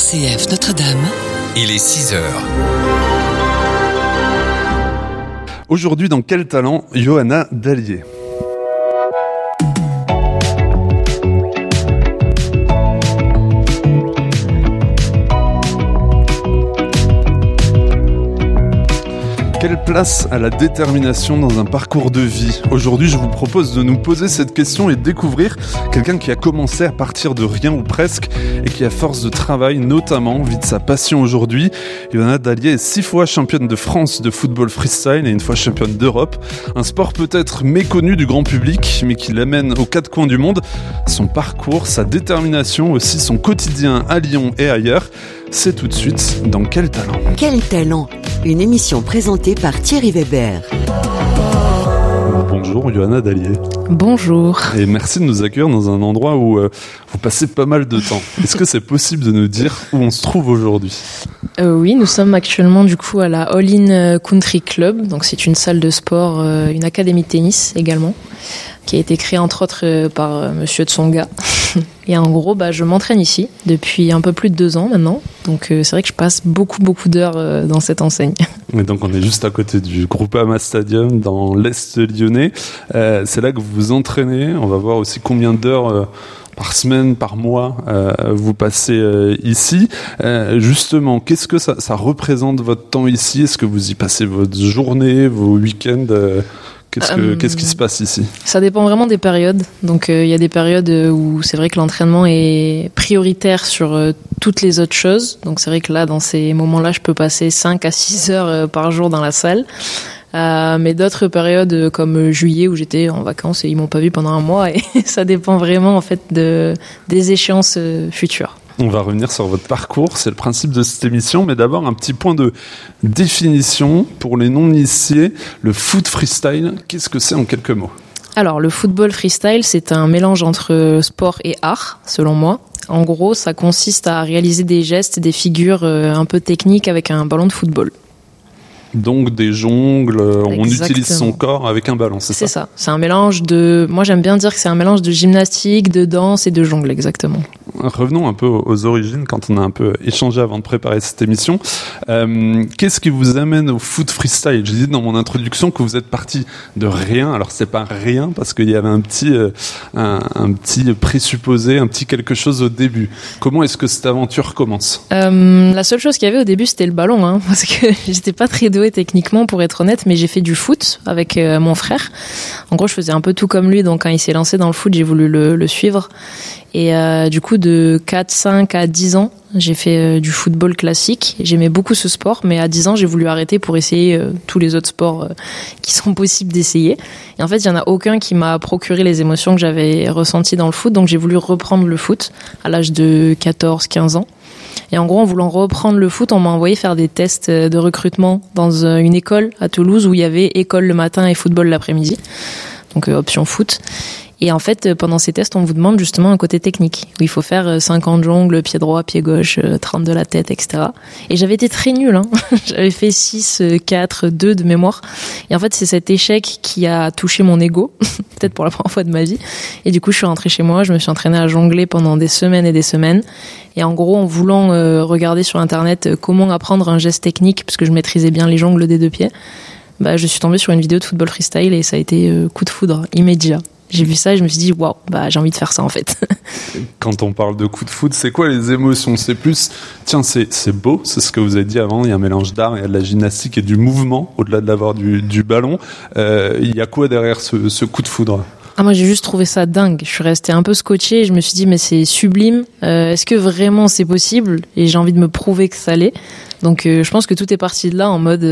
RCF Notre-Dame. Il est 6h. Aujourd'hui, dans Quel talent, Johanna Dallier. Quelle place a la détermination dans un parcours de vie ? Aujourd'hui, je vous propose de nous poser cette question et de découvrir quelqu'un qui a commencé à partir de rien ou presque et qui, à force de travail, notamment, vit de sa passion aujourd'hui. Johanna Dallier est 6 fois championne de France de football freestyle et une fois championne d'Europe. Un sport peut-être méconnu du grand public, mais qui l'amène aux 4 coins du monde. Son parcours, sa détermination, aussi son quotidien à Lyon et ailleurs. C'est tout de suite dans Quel talent ? Quel talent ? Une émission présentée par Thierry Weber. Bonjour Johanna Dallier. Bonjour. Et merci de nous accueillir dans un endroit où vous passez pas mal de temps. Est-ce que c'est possible de nous dire où on se trouve aujourd'hui ? Oui, nous sommes actuellement du coup à la All In Country Club. Donc c'est une salle de sport, une académie de tennis également, qui a été créée entre autres par Monsieur Tsonga. Et en gros, je m'entraîne ici depuis un peu plus de 2 ans maintenant. Donc c'est vrai que je passe beaucoup d'heures dans cette enseigne. Et donc on est juste à côté du Groupama Stadium dans l'Est lyonnais. C'est là que vous vous entraînez. On va voir aussi combien d'heures par semaine, par mois vous passez ici. Justement, qu'est-ce que ça représente votre temps ici ? Est-ce que vous y passez votre journée, vos week-ends ? Qu'est-ce qui se passe ici ? Ça dépend vraiment des périodes. Donc il y a des périodes où c'est vrai que l'entraînement est prioritaire sur toutes les autres choses. Donc c'est vrai que là, dans ces moments-là, je peux passer 5 à 6 heures par jour dans la salle. Mais d'autres périodes comme juillet où j'étais en vacances et ils m'ont pas vu pendant un mois, et ça dépend vraiment en fait des échéances futures. On va revenir sur votre parcours, c'est le principe de cette émission, mais d'abord un petit point de définition pour les non-initiés. Le foot freestyle, qu'est-ce que c'est en quelques mots ? Alors, le football freestyle, c'est un mélange entre sport et art, selon moi. En gros, ça consiste à réaliser des gestes, des figures un peu techniques avec un ballon de football. Donc des jongles, Exactement. On utilise son corps avec un ballon, c'est ça ? C'est ça, c'est un mélange de... Moi j'aime bien dire que c'est un mélange de gymnastique, de danse et de jongle, exactement. Revenons un peu aux origines, quand on a un peu échangé avant de préparer cette émission. Qu'est-ce qui vous amène au foot freestyle ? J'ai dit dans mon introduction que vous êtes parti de rien, alors c'est pas rien parce qu'il y avait un petit présupposé, un petit quelque chose au début. Comment est-ce que cette aventure commence ? La seule chose qu'il y avait au début c'était le ballon, parce que j'étais pas très douée techniquement pour être honnête, mais j'ai fait du foot avec mon frère. En gros je faisais un peu tout comme lui, donc quand il s'est lancé dans le foot j'ai voulu le suivre. Et du coup, de 4, 5 à 10 ans, j'ai fait du football classique. J'aimais beaucoup ce sport, mais à 10 ans, j'ai voulu arrêter pour essayer tous les autres sports qui sont possibles d'essayer. Et en fait, il n'y en a aucun qui m'a procuré les émotions que j'avais ressenties dans le foot. Donc, j'ai voulu reprendre le foot à l'âge de 14, 15 ans. Et en gros, en voulant reprendre le foot, on m'a envoyé faire des tests de recrutement dans une école à Toulouse où il y avait école le matin et football l'après-midi. Donc, option foot. Et en fait, pendant ces tests, on vous demande justement un côté technique, où il faut faire 50 jongles, pied droit, pied gauche, 30 de la tête, etc. Et j'avais été très nulle, J'avais fait 6, 4, 2 de mémoire. Et en fait, c'est cet échec qui a touché mon ego, peut-être pour la première fois de ma vie. Et du coup, je suis rentrée chez moi, je me suis entraînée à jongler pendant des semaines et des semaines. Et en gros, en voulant regarder sur Internet comment apprendre un geste technique, parce que je maîtrisais bien les jongles des 2 pieds, je suis tombée sur une vidéo de football freestyle et ça a été coup de foudre, immédiat. J'ai vu ça et je me suis dit, waouh, j'ai envie de faire ça en fait. Quand on parle de coup de foot, c'est quoi les émotions ? C'est plus, tiens, c'est beau, c'est ce que vous avez dit avant, il y a un mélange d'art, il y a de la gymnastique et du mouvement, au-delà de l'avoir du ballon. Il y a quoi derrière ce coup de foudre ? Moi j'ai juste trouvé ça dingue, je suis restée un peu scotchée et je me suis dit mais c'est sublime, est-ce que vraiment c'est possible ? Et j'ai envie de me prouver que ça l'est. Donc je pense que tout est parti de là en mode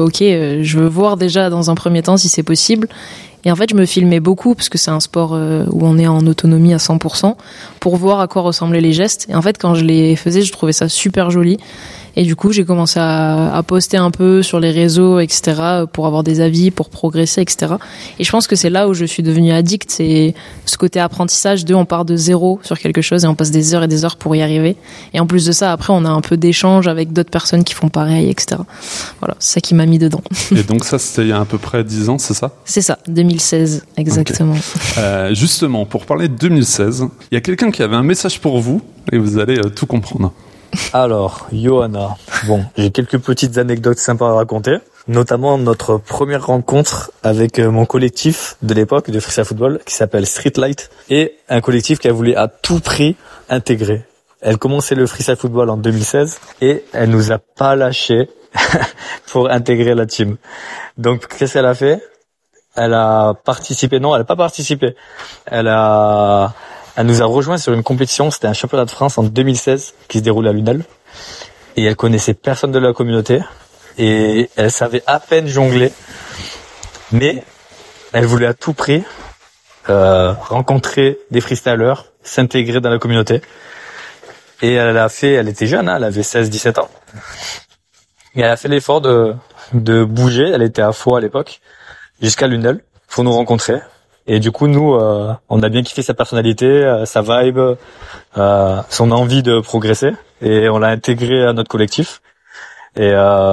je veux voir déjà dans un premier temps si c'est possible. Et en fait je me filmais beaucoup parce que c'est un sport où on est en autonomie à 100% pour voir à quoi ressemblaient les gestes. Et en fait quand je les faisais je trouvais ça super joli. Et du coup, j'ai commencé à poster un peu sur les réseaux, etc., pour avoir des avis, pour progresser, etc. Et je pense que c'est là où je suis devenue addict, c'est ce côté apprentissage on part de zéro sur quelque chose et on passe des heures et des heures pour y arriver. Et en plus de ça, après, on a un peu d'échange avec d'autres personnes qui font pareil, etc. Voilà, c'est ça qui m'a mis dedans. Et donc ça, c'était il y a à peu près 10 ans, c'est ça ? C'est ça, 2016, exactement. Okay. Justement, pour parler de 2016, il y a quelqu'un qui avait un message pour vous et vous allez tout comprendre. Alors, Johanna. Bon, j'ai quelques petites anecdotes sympas à raconter. Notamment notre première rencontre avec mon collectif de l'époque de freestyle football qui s'appelle Streetlight et un collectif qui a voulu à tout prix intégrer. Elle commençait le freestyle football en 2016 et elle nous a pas lâché pour intégrer la team. Donc qu'est-ce qu'elle a fait? Elle a participé. Non, elle n'a pas participé. Elle nous a rejoint sur une compétition. C'était un championnat de France en 2016 qui se déroulait à Lunel. Et elle connaissait personne de la communauté. Et elle savait à peine jongler. Mais elle voulait à tout prix rencontrer des freestylers, s'intégrer dans la communauté. Et elle était jeune, hein, elle avait 16-17 ans. Et elle a fait l'effort de bouger. Elle était à Foix à l'époque, jusqu'à Lunel, pour nous rencontrer. Et du coup, nous, on a bien kiffé sa personnalité, sa vibe, son envie de progresser. Et on l'a intégré à notre collectif. Et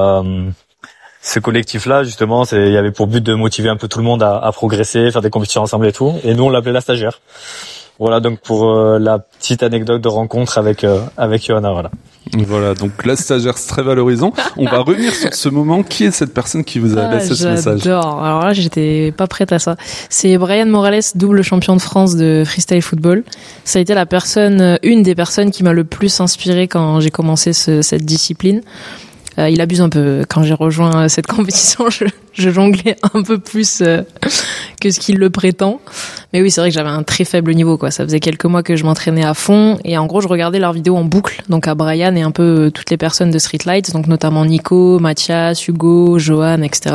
ce collectif-là, justement, il y avait pour but de motiver un peu tout le monde à progresser, faire des compétitions ensemble et tout. Et nous, on l'appelait la stagiaire. Voilà, donc pour la petite anecdote de rencontre avec Johanna, voilà. Voilà, donc la stagiaire, c'est très valorisant. On va revenir sur ce moment. Qui est cette personne qui vous a laissé ce message? J'adore. Alors là, j'étais pas prête à ça. C'est Brian Morales, double champion de France de freestyle football. Ça a été une des personnes qui m'a le plus inspirée quand j'ai commencé cette discipline. Il abuse un peu. Quand j'ai rejoint cette compétition, je jonglais un peu plus que ce qu'il le prétend. Mais oui, c'est vrai que j'avais un très faible niveau, quoi. Ça faisait quelques mois que je m'entraînais à fond. Et en gros, je regardais leurs vidéos en boucle. Donc à Brian et un peu toutes les personnes de Streetlight. Donc notamment Nico, Mathias, Hugo, Johan, etc.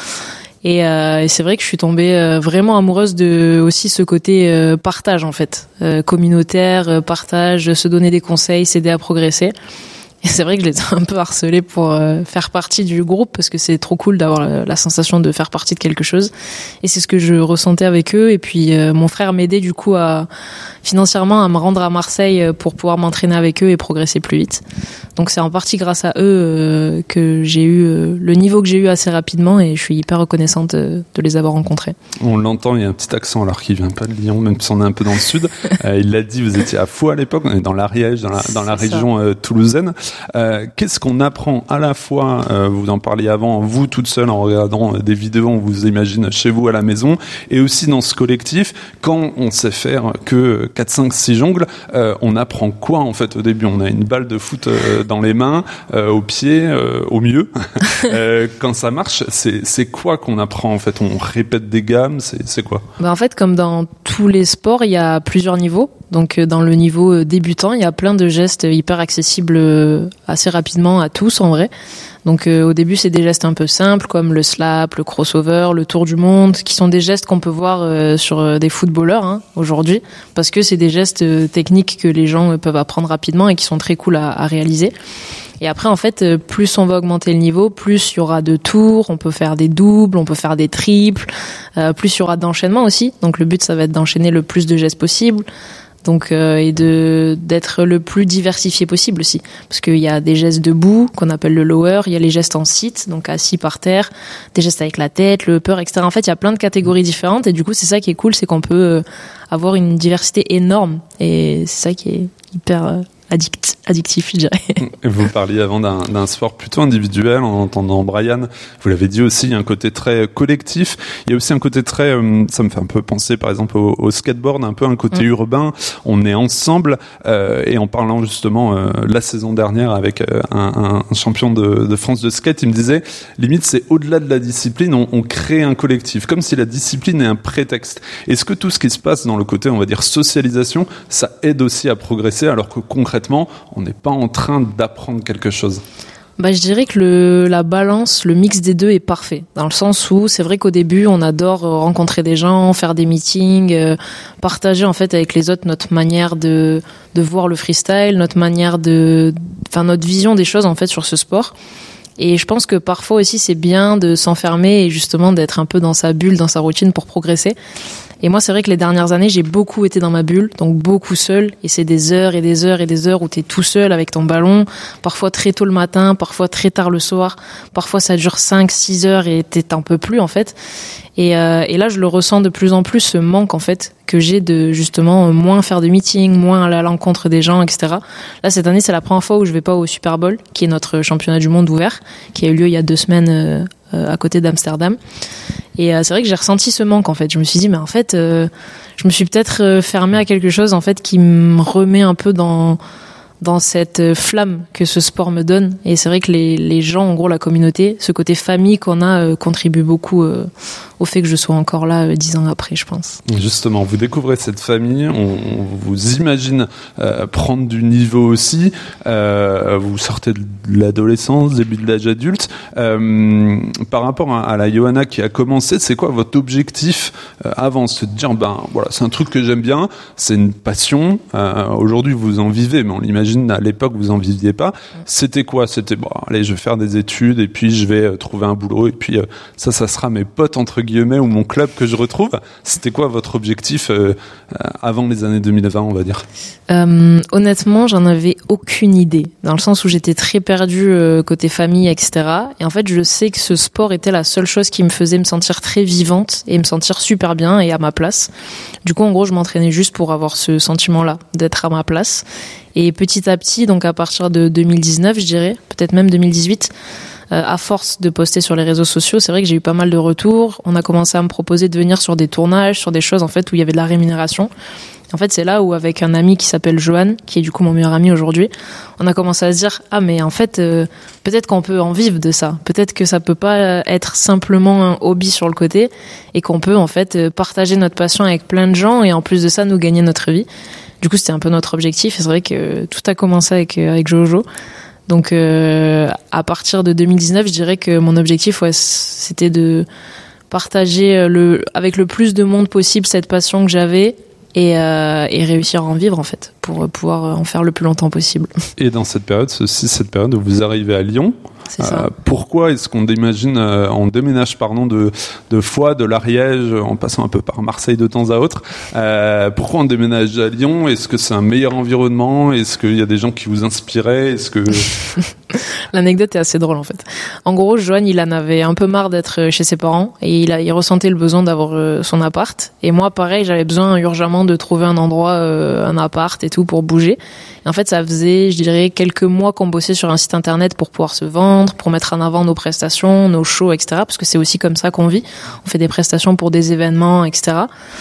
Et c'est vrai que je suis tombée vraiment amoureuse de aussi ce côté partage, en fait. Communautaire, partage, se donner des conseils, s'aider à progresser. Et c'est vrai que je les ai un peu harcelés pour faire partie du groupe parce que c'est trop cool d'avoir la sensation de faire partie de quelque chose. Et c'est ce que je ressentais avec eux. Et puis mon frère m'aidait du coup financièrement à me rendre à Marseille pour pouvoir m'entraîner avec eux et progresser plus vite. Donc c'est en partie grâce à eux que j'ai eu le niveau que j'ai eu assez rapidement et je suis hyper reconnaissante de les avoir rencontrés. On l'entend, il y a un petit accent alors qu'il vient pas de Lyon, même si on est un peu dans le sud. Il l'a dit, vous étiez à Foix à l'époque, on est dans l'Ariège, dans la région toulousaine. Qu'est-ce qu'on apprend à la fois, vous en parliez avant, vous toute seule en regardant des vidéos, on vous imagine chez vous à la maison, et aussi dans ce collectif, quand on sait faire que 4, 5, 6 jongles, on apprend quoi en fait au début? On a une balle de foot dans les mains, aux pieds, au mieux. Quand ça marche, c'est quoi qu'on apprend en fait? On répète des gammes, c'est quoi? En fait, comme dans tous les sports, il y a plusieurs niveaux. Donc dans le niveau débutant, il y a plein de gestes hyper accessibles assez rapidement à tous en vrai. Donc au début, c'est des gestes un peu simples comme le slap, le crossover, le tour du monde, qui sont des gestes qu'on peut voir sur des footballeurs aujourd'hui, parce que c'est des gestes techniques que les gens peuvent apprendre rapidement et qui sont très cool à réaliser. Et après, en fait, plus on va augmenter le niveau, plus il y aura de tours, on peut faire des doubles, on peut faire des triples, plus il y aura d'enchaînements aussi. Donc le but, ça va être d'enchaîner le plus de gestes possible. Donc et d'être le plus diversifié possible aussi, parce qu'il y a des gestes debout qu'on appelle le lower, il y a les gestes en sit, donc assis par terre, des gestes avec la tête, le upper, etc. En fait, il y a plein de catégories différentes et du coup, c'est ça qui est cool, c'est qu'on peut avoir une diversité énorme et c'est ça qui est hyper addictif, je dirais. Vous parliez avant d'un sport plutôt individuel, en entendant Brian, vous l'avez dit aussi, il y a un côté très collectif, il y a aussi un côté très, ça me fait un peu penser par exemple au skateboard, un peu un côté urbain, on est ensemble, et en parlant justement la saison dernière avec un champion de France de skate, il me disait, limite c'est au-delà de la discipline, on crée un collectif, comme si la discipline est un prétexte. Est-ce que tout ce qui se passe dans le côté, on va dire, socialisation, ça aide aussi à progresser, alors que concrètement, on n'est pas en train d'apprendre quelque chose? Je dirais que la balance, le mix des deux est parfait. Dans le sens où c'est vrai qu'au début, on adore rencontrer des gens, faire des meetings, partager en fait avec les autres notre manière de voir le freestyle, notre vision des choses en fait sur ce sport. Et je pense que parfois aussi c'est bien de s'enfermer et justement d'être un peu dans sa bulle, dans sa routine pour progresser. Et moi, c'est vrai que les dernières années, j'ai beaucoup été dans ma bulle, donc beaucoup seule. Et c'est des heures et des heures et des heures où t'es tout seul avec ton ballon, parfois très tôt le matin, parfois très tard le soir, parfois ça dure 5-6 heures et t'en peux plus en fait. Et là, je le ressens de plus en plus, ce manque en fait que j'ai de justement moins faire de meetings, moins aller à l'encontre des gens, etc. Là, cette année, c'est la première fois où je vais pas au Super Bowl, qui est notre championnat du monde ouvert, qui a eu lieu il y a 2 semaines à côté d'Amsterdam. Et c'est vrai que j'ai ressenti ce manque en fait. Je me suis dit, mais en fait, je me suis peut-être fermée à quelque chose en fait qui me remet un peu dans cette flamme que ce sport me donne. Et c'est vrai que les gens, en gros, la communauté, ce côté famille qu'on a contribue beaucoup au fait que je sois encore là 10 ans après, je pense. Justement, vous découvrez cette famille, on vous imagine prendre du niveau aussi, vous sortez de l'adolescence, début de l'âge adulte. Par rapport à la Johanna qui a commencé, c'est quoi votre objectif avant? Se dire, voilà, c'est un truc que j'aime bien, c'est une passion, aujourd'hui vous en vivez, mais on l'imagine à l'époque vous en viviez pas. C'était quoi? C'était, allez, je vais faire des études et puis je vais trouver un boulot et puis ça sera mes potes entre guillemets ou mon club que je retrouve. C'était quoi votre objectif avant les années 2020, on va dire? Honnêtement, j'en avais aucune idée, dans le sens où j'étais très perdue côté famille, etc. Et en fait, je sais que ce sport était la seule chose qui me faisait me sentir très vivante et me sentir super bien et à ma place. Du coup, en gros, je m'entraînais juste pour avoir ce sentiment-là, d'être à ma place. Et petit à petit, donc à partir de 2019, je dirais, peut-être même 2018, à force de poster sur les réseaux sociaux, c'est vrai que j'ai eu pas mal de retours. On a commencé à me proposer de venir sur des tournages, sur des choses en fait où il y avait de la rémunération. En fait, c'est là où, avec un ami qui s'appelle Johan, qui est du coup mon meilleur ami aujourd'hui, on a commencé à se dire, mais en fait, peut-être qu'on peut en vivre de ça. Peut-être que ça peut pas être simplement un hobby sur le côté et qu'on peut en fait partager notre passion avec plein de gens et en plus de ça, nous gagner notre vie. Du coup, c'était un peu notre objectif et c'est vrai que tout a commencé avec Jojo. Donc, à partir de 2019, je dirais que mon objectif, c'était de partager avec le plus de monde possible cette passion que j'avais et réussir à en vivre, en fait, pour pouvoir en faire le plus longtemps possible. Et dans cette période, cette période où vous arrivez à Lyon, c'est ça. Pourquoi est-ce qu'on déménage de Foix, de l'Ariège, en passant un peu par Marseille de temps à autre? Pourquoi on déménage à Lyon? Est-ce que c'est un meilleur environnement? Est-ce qu'il y a des gens qui vous inspiraient? Est-ce que L'anecdote est assez drôle en fait. En gros, Johan, il en avait un peu marre d'être chez ses parents et il ressentait le besoin d'avoir son appart. Et moi, pareil, j'avais besoin urgemment de trouver un endroit, un appart et tout pour bouger. Et en fait, ça faisait, je dirais, quelques mois qu'on bossait sur un site internet pour pouvoir se vendre, pour mettre en avant nos prestations, nos shows, etc. Parce que c'est aussi comme ça qu'on vit. On fait des prestations pour des événements, etc.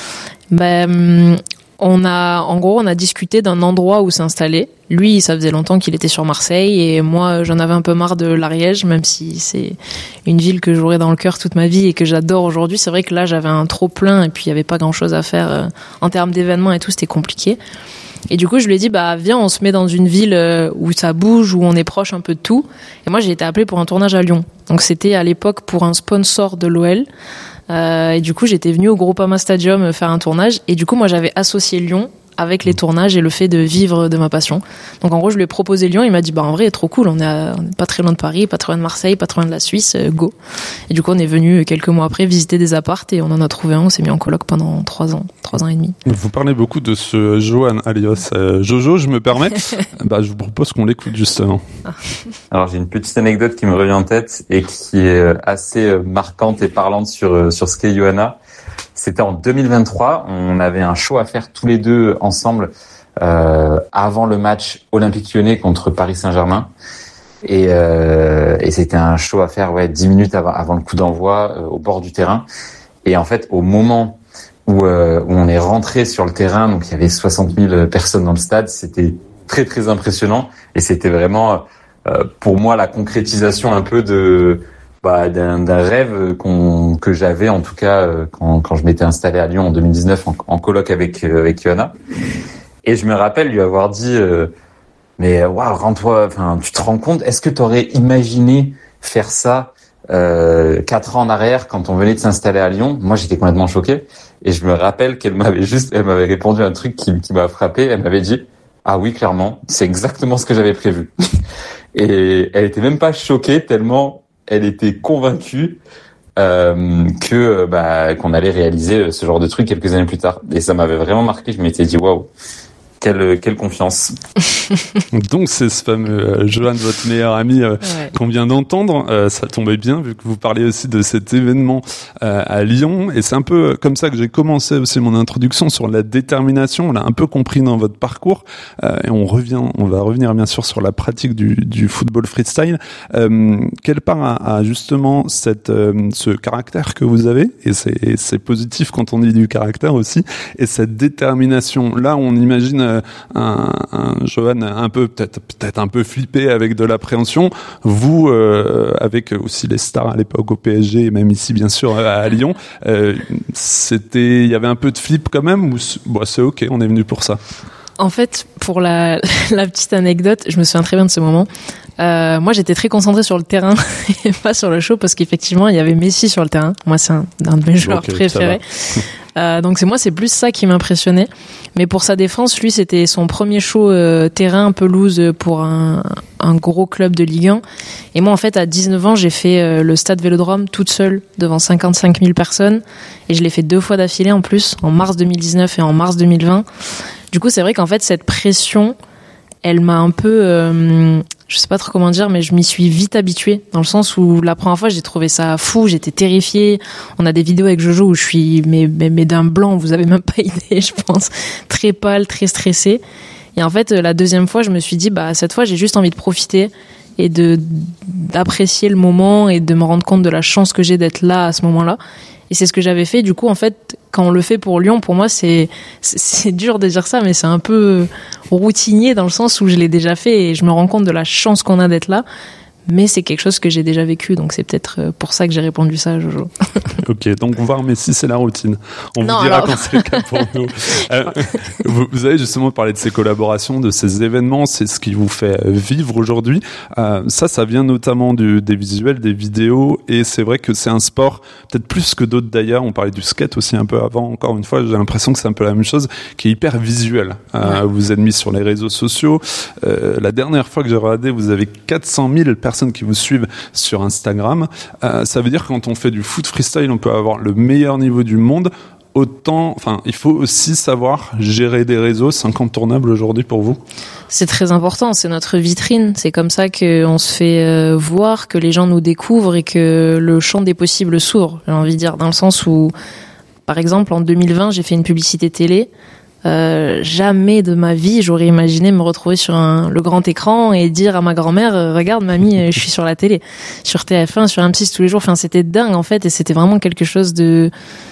On a discuté d'un endroit où s'installer. Lui, ça faisait longtemps qu'il était sur Marseille et moi, j'en avais un peu marre de l'Ariège, même si c'est une ville que j'aurai dans le cœur toute ma vie et que j'adore aujourd'hui. C'est vrai que là, j'avais un trop plein et puis il y avait pas grand chose à faire en termes d'événements et tout, c'était compliqué. Et du coup, je lui ai dit, viens, on se met dans une ville où ça bouge, où on est proche un peu de tout. Et moi, j'ai été appelée pour un tournage à Lyon. Donc, c'était à l'époque pour un sponsor de l'OL. Et du coup, j'étais venue au Groupama Stadium faire un tournage. Et du coup, moi, j'avais associé Lyon avec les tournages et le fait de vivre de ma passion. Donc en gros, je lui ai proposé Lyon, il m'a dit en vrai, trop cool, on est pas très loin de Paris, pas très loin de Marseille, pas très loin de la Suisse, go. Et du coup, on est venu quelques mois après visiter des appartes et on en a trouvé un, on s'est mis en coloc pendant 3 ans et demi. Vous parlez beaucoup de ce Johan alias Jojo, je me permets. Je vous propose qu'on l'écoute justement. Alors j'ai une petite anecdote qui me revient en tête et qui est assez marquante et parlante sur ce qu'est Johanna. C'était en 2023, on avait un show à faire tous les deux ensemble avant le match Olympique Lyonnais contre Paris Saint-Germain. Et c'était un show à faire 10 minutes avant le coup d'envoi au bord du terrain. Et en fait, au moment où on est rentré sur le terrain, donc il y avait 60 000 personnes dans le stade, c'était très très impressionnant. Et c'était vraiment pour moi la concrétisation un peu d'un rêve que j'avais en tout cas quand je m'étais installé à Lyon en 2019 en coloc avec Johanna. Et je me rappelle lui avoir dit mais waouh, rends-toi, tu te rends compte, est-ce que tu aurais imaginé faire ça 4 ans en arrière quand on venait de s'installer à Lyon? Moi, j'étais complètement choqué et je me rappelle qu'elle m'avait répondu un truc qui m'a frappé. Elle m'avait dit ah oui, clairement, c'est exactement ce que j'avais prévu. Et elle était même pas choquée tellement elle était convaincue qu'on allait réaliser ce genre de truc quelques années plus tard. Et ça m'avait vraiment marqué. Je m'étais dit waouh, Quelle confiance. Donc c'est ce fameux Johan, votre meilleur ami, qu'on vient d'entendre. Ça tombait bien vu que vous parlez aussi de cet événement à Lyon. Et c'est un peu comme ça que j'ai commencé aussi mon introduction sur la détermination. On l'a un peu compris dans votre parcours. Et on va revenir bien sûr sur la pratique du football freestyle. Quelle part a justement ce caractère que vous avez, et c'est positif quand on dit du caractère aussi, et cette détermination. Là, on imagine un Johan un peu peut-être un peu flippé avec de l'appréhension. Vous, avec aussi les stars à l'époque au PSG et même ici bien sûr à Lyon, il y avait un peu de flip quand même, ou c'est ok, on est venu pour ça? En fait, pour la petite anecdote, je me souviens très bien de ce moment. Moi, j'étais très concentrée sur le terrain et pas sur le show, parce qu'effectivement, il y avait Messi sur le terrain. Moi, c'est un de mes joueurs préférés. Donc c'est plus ça qui m'impressionnait. Mais pour sa défense, lui, c'était son premier show terrain pelouse pour un gros club de Ligue 1. Et moi, en fait, à 19 ans, j'ai fait le stade Vélodrome toute seule devant 55 000 personnes. Et je l'ai fait 2 fois d'affilée en plus, en mars 2019 et en mars 2020. Du coup, c'est vrai qu'en fait, cette pression, elle m'a un peu... je sais pas trop comment dire, mais je m'y suis vite habituée, dans le sens où la première fois j'ai trouvé ça fou, j'étais terrifiée. On a des vidéos avec Jojo où je suis mais d'un blanc, vous avez même pas idée, je pense, très pâle, très stressée. Et en fait, la deuxième fois, je me suis dit cette fois j'ai juste envie de profiter et d'apprécier le moment et de me rendre compte de la chance que j'ai d'être là à ce moment-là. Et c'est ce que j'avais fait. Du coup, en fait, quand on le fait pour Lyon, pour moi, c'est dur de dire ça, mais c'est un peu routinier dans le sens où je l'ai déjà fait et je me rends compte de la chance qu'on a d'être là. Mais c'est quelque chose que j'ai déjà vécu, donc c'est peut-être pour ça que j'ai répondu ça, Jojo. Ok, donc voir Messi, c'est la routine. On vous dira quand c'est le cas pour nous. Vous avez justement parlé de ces collaborations, de ces événements, c'est ce qui vous fait vivre aujourd'hui. Ça vient notamment des visuels, des vidéos, et c'est vrai que c'est un sport, peut-être plus que d'autres d'ailleurs, on parlait du skate aussi un peu avant, encore une fois, j'ai l'impression que c'est un peu la même chose, qui est hyper visuel. Vous êtes mis sur les réseaux sociaux. La dernière fois que j'ai regardé, vous avez 400 000 personnes qui vous suivent sur Instagram. Ça veut dire que quand on fait du foot freestyle, on peut avoir le meilleur niveau du monde. Il faut aussi savoir gérer des réseaux. C'est incontournable aujourd'hui pour vous? C'est très important, c'est notre vitrine. C'est comme ça qu'on se fait voir, que les gens nous découvrent et que le champ des possibles s'ouvre, j'ai envie de dire, dans le sens où, par exemple, en 2020, j'ai fait une publicité télé. Jamais de ma vie j'aurais imaginé me retrouver sur le grand écran et dire à ma grand-mère regarde mamie, je suis sur la télé, sur TF1, sur M6 tous les jours. Enfin, c'était dingue en fait, et c'était vraiment quelque chose de...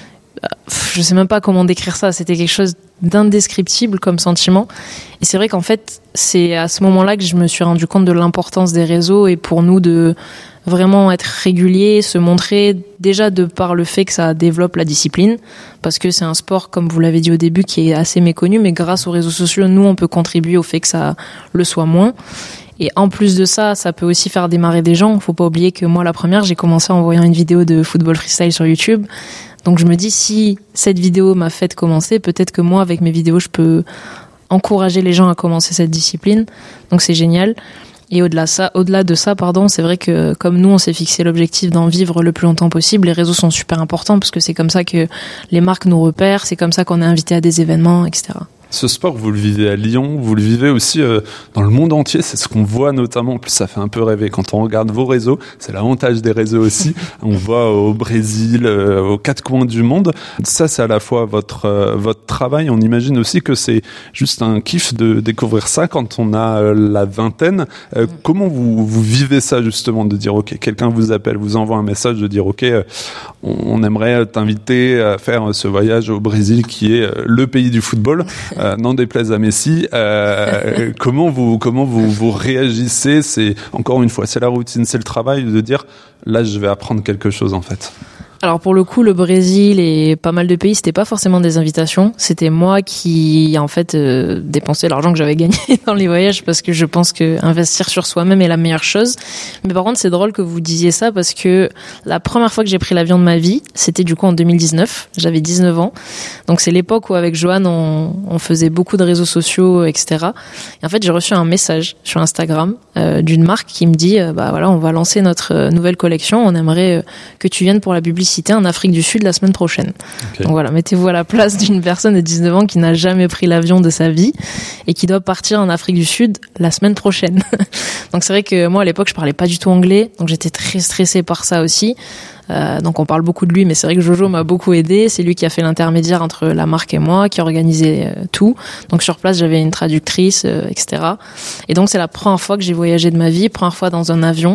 Je sais même pas comment décrire ça, c'était quelque chose d'indescriptible comme sentiment. Et c'est vrai qu'en fait, c'est à ce moment-là que je me suis rendu compte de l'importance des réseaux, et pour nous de vraiment être régulier, se montrer, déjà de par le fait que ça développe la discipline, parce que c'est un sport, comme vous l'avez dit au début, qui est assez méconnu, mais grâce aux réseaux sociaux, nous, on peut contribuer au fait que ça le soit moins. Et en plus de ça, ça peut aussi faire démarrer des gens. Faut pas oublier que moi, la première, j'ai commencé en voyant une vidéo de football freestyle sur YouTube. Donc je me dis, si cette vidéo m'a fait commencer, peut-être que moi, avec mes vidéos, je peux encourager les gens à commencer cette discipline. Donc c'est génial. Et au-delà de ça, c'est vrai que comme nous, on s'est fixé l'objectif d'en vivre le plus longtemps possible, les réseaux sont super importants parce que c'est comme ça que les marques nous repèrent, c'est comme ça qu'on est invité à des événements, etc. Ce sport, vous le vivez à Lyon, vous le vivez aussi dans le monde entier. C'est ce qu'on voit notamment. En plus, ça fait un peu rêver quand on regarde vos réseaux. C'est l'avantage des réseaux aussi. On voit au Brésil, aux 4 coins du monde. Ça, c'est à la fois votre travail. On imagine aussi que c'est juste un kiff de découvrir ça quand on a la vingtaine. Comment vous vivez ça justement, de dire ok, quelqu'un vous appelle, vous envoie un message, de dire ok, on aimerait t'inviter à faire ce voyage au Brésil qui est le pays du football. N'en déplaise à Messi, comment vous réagissez? C'est encore une fois, c'est la routine, c'est le travail de dire là je vais apprendre quelque chose en fait. Alors pour le coup, le Brésil et pas mal de pays, c'était pas forcément des invitations. C'était moi qui, en fait, dépensais l'argent que j'avais gagné dans les voyages, parce que je pense que investir sur soi-même est la meilleure chose. Mais par contre, c'est drôle que vous disiez ça, parce que la première fois que j'ai pris l'avion de ma vie, c'était du coup en 2019. J'avais 19 ans. Donc c'est l'époque où avec Johan, on faisait beaucoup de réseaux sociaux, etc. Et en fait, j'ai reçu un message sur Instagram d'une marque qui me dit voilà, on va lancer notre nouvelle collection, on aimerait que tu viennes pour la publicité en Afrique du Sud la semaine prochaine. Okay. Donc voilà, mettez-vous à la place d'une personne de 19 ans qui n'a jamais pris l'avion de sa vie et qui doit partir en Afrique du Sud la semaine prochaine. Donc c'est vrai que moi à l'époque je parlais pas du tout anglais, donc j'étais très stressée par ça aussi. Donc on parle beaucoup de lui, mais c'est vrai que Jojo m'a beaucoup aidé. C'est lui qui a fait l'intermédiaire entre la marque et moi, qui organisait tout. Donc sur place, j'avais une traductrice, etc. Et donc c'est la première fois que j'ai voyagé de ma vie, première fois dans un avion.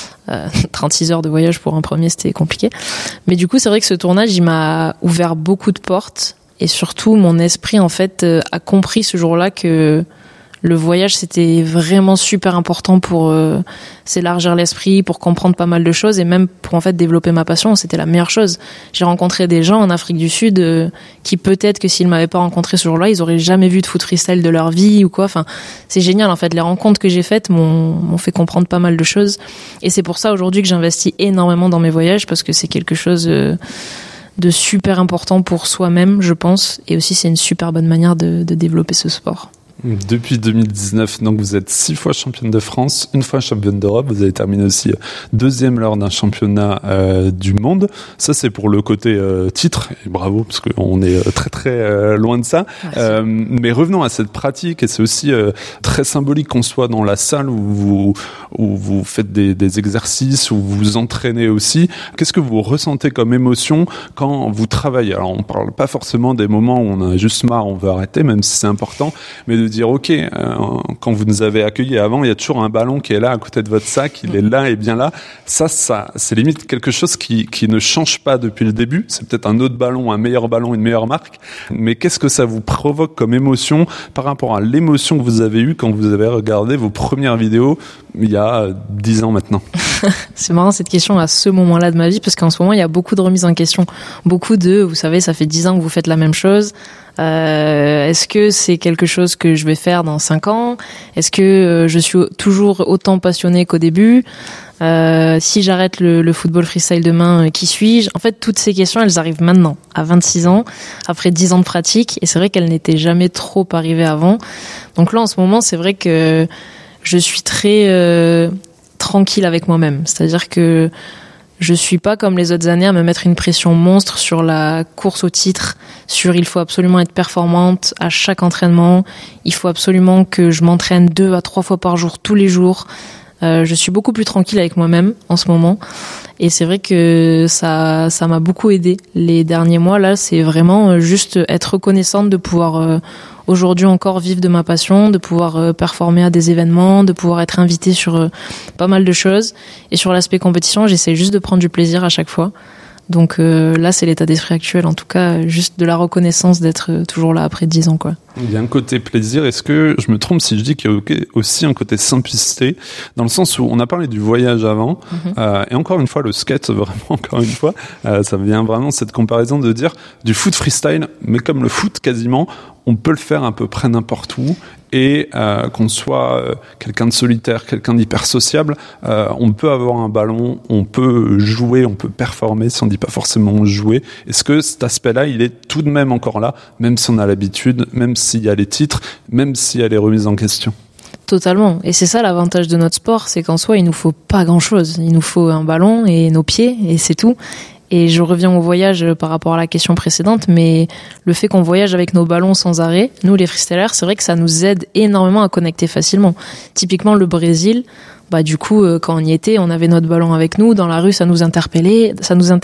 36 heures de voyage pour un premier, c'était compliqué. Mais du coup, c'est vrai que ce tournage, il m'a ouvert beaucoup de portes. Et surtout, mon esprit, en fait, a compris ce jour-là que le voyage, c'était vraiment super important pour s'élargir l'esprit, pour comprendre pas mal de choses et même pour en fait développer ma passion. C'était la meilleure chose. J'ai rencontré des gens en Afrique du Sud qui peut-être que s'ils m'avaient pas rencontré ce jour-là, ils auraient jamais vu de foot freestyle de leur vie ou quoi. Enfin, c'est génial en fait. Les rencontres que j'ai faites m'ont fait comprendre pas mal de choses. Et c'est pour ça aujourd'hui que j'investis énormément dans mes voyages parce que c'est quelque chose de super important pour soi-même, je pense. Et aussi, c'est une super bonne manière de développer ce sport. Depuis 2019, donc vous êtes 6 fois championne de France, 1 fois championne d'Europe. Vous avez terminé aussi 2e lors d'un championnat du monde. Ça, c'est pour le côté titre. Et bravo, parce qu'on est très très loin de ça. Mais revenons à cette pratique. Et c'est aussi très symbolique qu'on soit dans la salle où vous faites des exercices, où vous vous entraînez aussi. Qu'est-ce que vous ressentez comme émotion quand vous travaillez? Alors, on parle pas forcément des moments où on a juste marre, on veut arrêter, même si c'est important, mais de dire ok, quand vous nous avez accueillis avant, il y a toujours un ballon qui est là à côté de votre sac, il est là et bien là. Ça c'est limite quelque chose qui ne change pas depuis le début. C'est peut-être un autre ballon, un meilleur ballon, une meilleure marque. Mais qu'est-ce que ça vous provoque comme émotion par rapport à l'émotion que vous avez eue quand vous avez regardé vos premières vidéos il y a 10 ans maintenant? C'est marrant cette question à ce moment-là de ma vie parce qu'en ce moment il y a beaucoup de remises en question, beaucoup vous savez, ça fait 10 ans que vous faites la même chose. Est-ce que c'est quelque chose que je vais faire dans 5 ans? Est-ce que je suis toujours autant passionnée qu'au début? Si j'arrête le football freestyle demain, qui suis-je? En fait, toutes ces questions, elles arrivent maintenant, à 26 ans, après 10 ans de pratique, et c'est vrai qu'elles n'étaient jamais trop arrivées avant. Donc là, en ce moment, c'est vrai que je suis très tranquille avec moi-même. C'est-à-dire que je suis pas comme les autres années à me mettre une pression monstre sur la course au titre, sur il faut absolument être performante à chaque entraînement, il faut absolument que je m'entraîne 2 à 3 fois par jour, tous les jours. Je suis beaucoup plus tranquille avec moi-même en ce moment. Et c'est vrai que ça m'a beaucoup aidé les derniers mois. Là, c'est vraiment juste être reconnaissante de pouvoir aujourd'hui encore vivre de ma passion, de pouvoir performer à des événements, de pouvoir être invitée sur pas mal de choses. Et sur l'aspect compétition, j'essaie juste de prendre du plaisir à chaque fois. Donc là, c'est l'état d'esprit actuel, en tout cas, juste de la reconnaissance d'être toujours là après 10 ans, quoi. Il y a un côté plaisir. Est-ce que je me trompe si je dis qu'il y a aussi un côté simplicité, dans le sens où on a parlé du voyage avant, et encore une fois, le skate, vraiment, encore une fois, ça vient vraiment cette comparaison de dire du foot freestyle, mais comme le foot quasiment, on peut le faire à peu près n'importe où, et qu'on soit quelqu'un de solitaire, quelqu'un d'hyper sociable, on peut avoir un ballon, on peut jouer, on peut performer, si on dit pas forcément jouer. Est-ce que cet aspect-là, il est tout de même encore là, même si on a l'habitude, même s'il y a les titres, même s'il y a les remises en question? Totalement. Et c'est ça l'avantage de notre sport, c'est qu'en soi, il nous faut pas grand-chose. Il nous faut un ballon et nos pieds, et c'est tout. Et je reviens au voyage par rapport à la question précédente, mais le fait qu'on voyage avec nos ballons sans arrêt, nous les freestylers, c'est vrai que ça nous aide énormément à connecter facilement. Typiquement le Brésil, du coup, quand on y était, on avait notre ballon avec nous, dans la rue, ça nous interpellait,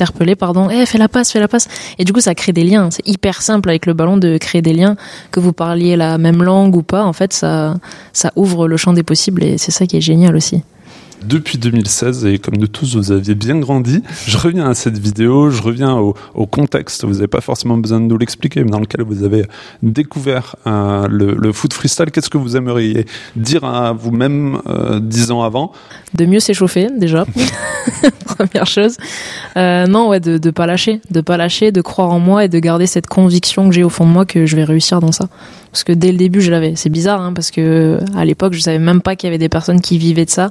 fais la passe. Et du coup, ça crée des liens. C'est hyper simple avec le ballon de créer des liens, que vous parliez la même langue ou pas. En fait, ça ouvre le champ des possibles et c'est ça qui est génial aussi. Depuis 2016, et comme de tous, vous aviez bien grandi. Je reviens à cette vidéo, je reviens au contexte. Vous n'avez pas forcément besoin de nous l'expliquer, mais dans lequel vous avez découvert le foot freestyle. Qu'est-ce que vous aimeriez dire à vous-même 10 ans avant? De mieux s'échauffer, déjà. Première chose. De pas lâcher. De pas lâcher, de croire en moi et de garder cette conviction que j'ai au fond de moi que je vais réussir dans ça. Parce que dès le début, je l'avais. C'est bizarre, parce que à l'époque, je savais même pas qu'il y avait des personnes qui vivaient de ça.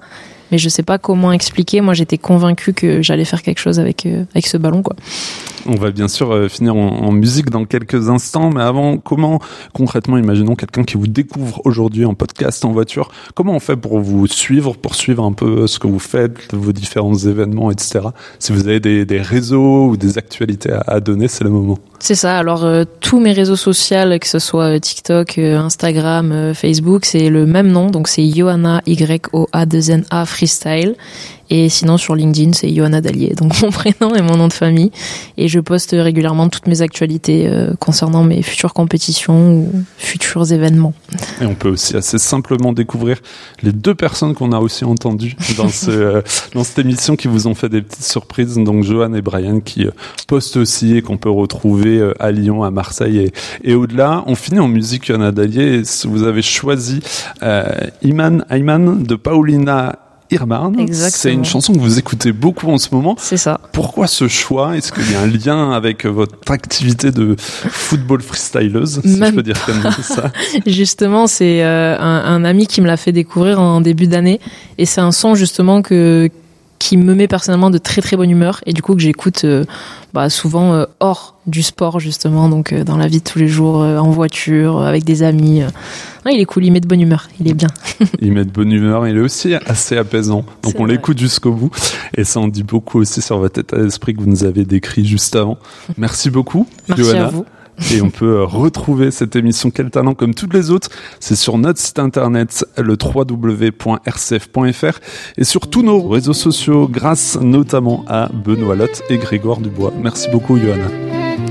mais je sais pas comment expliquer. Moi, j'étais convaincue que j'allais faire quelque chose avec ce ballon, quoi. On va bien sûr finir en musique dans quelques instants, mais avant, comment concrètement, imaginons quelqu'un qui vous découvre aujourd'hui en podcast, en voiture, comment on fait pour vous suivre, pour suivre un peu ce que vous faites, vos différents événements, etc. Si vous avez des réseaux ou des actualités à donner, c'est le moment. C'est ça, alors tous mes réseaux sociaux, que ce soit TikTok, Instagram, Facebook, c'est le même nom, donc c'est Yohanna, Y-O-A-2-N-A Freestyle. Et sinon sur LinkedIn, c'est Yohanna Dallier, donc mon prénom et mon nom de famille. Et je poste régulièrement toutes mes actualités concernant mes futures compétitions ou futurs événements. Et on peut aussi assez simplement découvrir les 2 personnes qu'on a aussi entendues dans cette émission qui vous ont fait des petites surprises. Donc Johan et Brian qui postent aussi et qu'on peut retrouver à Lyon, à Marseille et au-delà. On finit en musique, Yohanna Dallier. Vous avez choisi Ayman de Paulina Irmarn. Exactement. C'est une chanson que vous écoutez beaucoup en ce moment. C'est ça. Pourquoi ce choix? Est-ce qu'il y a un lien avec votre activité de football freestyleuse, si je peux dire comme ça? Justement, c'est un ami qui me l'a fait découvrir en début d'année, et c'est un son justement qui me met personnellement de très très bonne humeur, et du coup que j'écoute souvent hors du sport justement, donc dans la vie de tous les jours, en voiture, avec des amis. Il est cool, il met de bonne humeur, il est bien. Il met de bonne humeur, il est aussi assez apaisant, donc on l'écoute jusqu'au bout, et ça en dit beaucoup aussi sur votre état d'esprit que vous nous avez décrit juste avant. Merci beaucoup, Merci Yohanna. à vous. Et on peut retrouver cette émission Quel Talent comme toutes les autres. C'est sur notre site internet, le www.rcf.fr, et sur tous nos réseaux sociaux, grâce notamment à Benoît Lotte et Grégoire Dubois. Merci beaucoup, Yohanna.